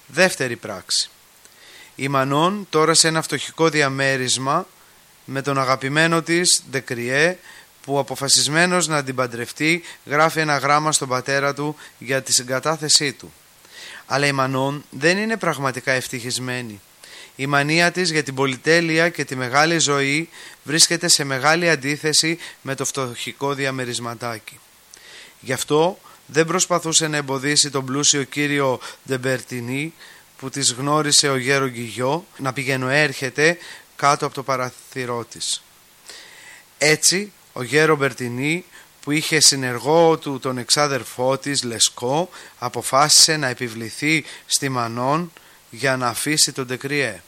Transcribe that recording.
Δεύτερη πράξη. Η Μανών τώρα σε ένα φτωχικό διαμέρισμα με τον αγαπημένο της Ντεκριέ, που αποφασισμένος να την παντρευτεί γράφει ένα γράμμα στον πατέρα του για τη συγκατάθεσή του. Αλλά η Μανών δεν είναι πραγματικά ευτυχισμένη. Η μανία της για την πολυτέλεια και τη μεγάλη ζωή βρίσκεται σε μεγάλη αντίθεση με το φτωχικό διαμερισματάκι. Γι' αυτό δεν προσπαθούσε να εμποδίσει τον πλούσιο κύριο Ντεμπερτινί, που της γνώρισε ο γέρο Γκυγιό, να πηγαίνω έρχεται κάτω από το παραθυρό της. Έτσι ο γέρο Μπερτινί, που είχε συνεργό του τον εξάδερφό της Λεσκό, αποφάσισε να επιβληθεί στη Μανών για να αφήσει τον Ντεκριέ.